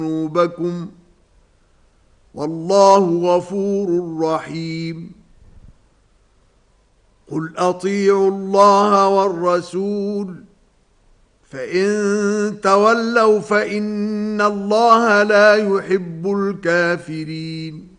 ذنوبكم والله غفور رحيم. قل أطيعوا الله والرسول فإن تولوا فإن الله لا يحب الكافرين.